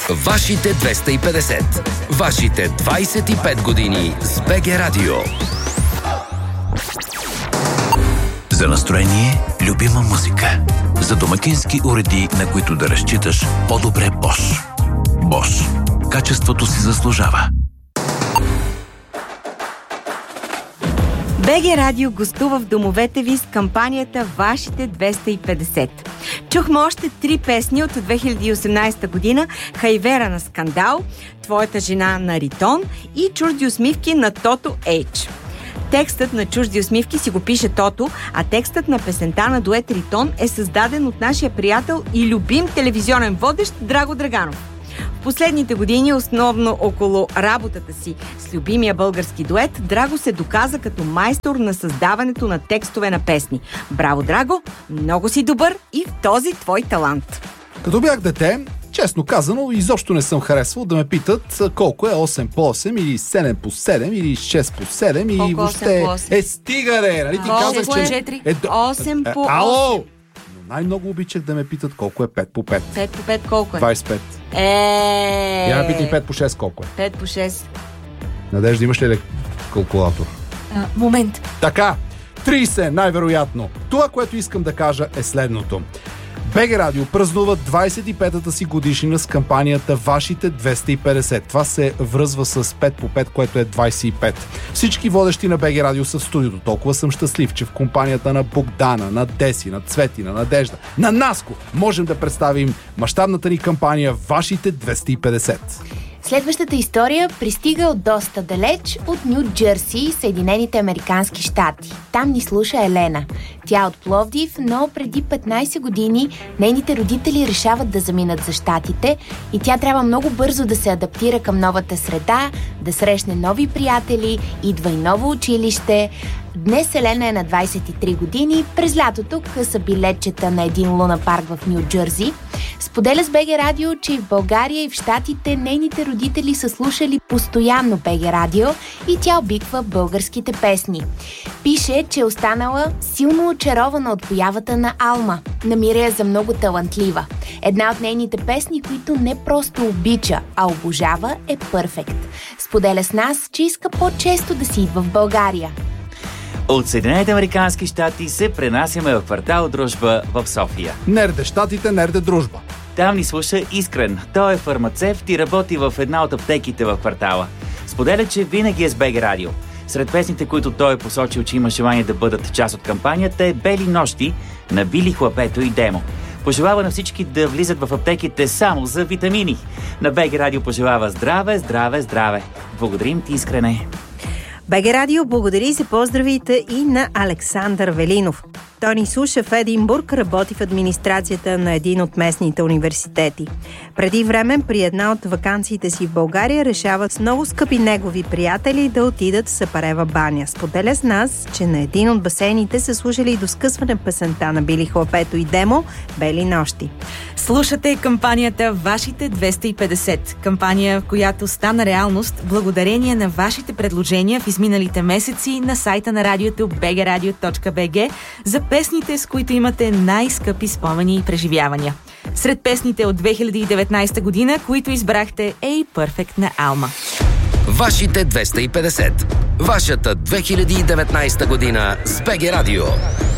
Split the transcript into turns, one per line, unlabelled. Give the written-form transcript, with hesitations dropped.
Вашите 250. Вашите 25 години с БГ Радио.
За настроение, любима музика. За домакински уреди, на които да разчиташ, по-добре Bosch. Bosch. Качеството си заслужава.
БГ Радио гостува в домовете ви с кампанията Вашите 250. Чухме още 3 песни от 2018 година: Хайвера на Скандал, Твоята жена на Ритон и Чужди усмивки на Тото Ейч. Текстът на Чужди усмивки си го пише Тото, а текстът на песента на дует Ритон е създаден от нашия приятел и любим телевизионен водещ Драго Драганов. В последните години, основно около работата си с любимия български дует, Драго се доказа като майстор на създаването на текстове на песни. Браво, Драго! Много си добър и в този твой талант.
Като бях дете, честно казано, изобщо не съм харесвал да ме питат колко е 8 по 8 или 7 по 7 или 6 по 7 или въобще... стига де! Нали ти казах, че...
8 по 8.
Ало! Най-много обичах да ме питат колко е 5 по 5.
5 по 5 колко е?
25. Я ме питай 5 по 6 колко е?
5 по 6.
Надежда, имаш ли калкулатор?
Момент.
Така, 30 най-вероятно. Това, което искам да кажа, е следното. БГ Радио празнува 25-та си годишнина с кампанията Вашите 250. Това се връзва с 5 по 5, което е 25. Всички водещи на БГ Радио са в студиото. Толкова съм щастлив, че в компанията на Богдана, на Деси, на Цвети, на Надежда, на Наско можем да представим мащабната ни кампания Вашите 250.
Следващата история пристига от доста далеч, от Ню Джерси, Съединените американски щати. Там ни слуша Елена. Тя е от Пловдив, но преди 15 години нейните родители решават да заминат за щатите и тя трябва много бързо да се адаптира към новата среда, да срещне нови приятели, идва и ново училище. Днес Елена е на 23 години, през лятото къса билетчета на един лунапарк в Ню Джерси. Споделя с БГ Радио, че и в България и в щатите нейните родители са слушали постоянно БГ Радио и тя обиква българските песни. Пише, че е останала силно очарована от появата на Алма. Намира я за много талантлива. Една от нейните песни, които не просто обича, а обожава, е Perfect. Споделя с нас, че иска по-често да си идва в България.
От Съединените американски щати се пренасяме в квартал Дружба в София.
Нерде щатите, нерде дружба.
Там ни слуша Искрен. Той е фармацевт и работи в една от аптеките в квартала. Споделя, че винаги е с БГ Радио. Сред песните, които той е посочил, че има желание да бъдат част от кампанията, е Бели нощи на Били, Хлапето и Демо. Пожелава на всички да влизат в аптеките само за витамини. На БГ Радио пожелава здраве, здраве, здраве. Благодарим ти, Искрене.
БГ Радио благодари за поздравите и на Александър Велинов. Той ни слуша в Единбург, работи в администрацията на един от местните университети. Преди време, при една от ваканциите си в България, решават с много скъпи негови приятели да отидат в Сапарева баня. Споделя с нас, че на един от басейните са слушали до скъсване песента на Били, Хлапето и Демо «Бели нощи».
Слушате кампанията Вашите 250. Кампания, която стана реалност благодарение на вашите предложения в изминалите месеци на сайта на радиото bgradio.bg за песните, с които имате най-скъпи спомени и преживявания. Сред песните от 2019 година, които избрахте, е и Perfect на Алма.
Вашите 250. Вашата 2019 година с БГ Радио.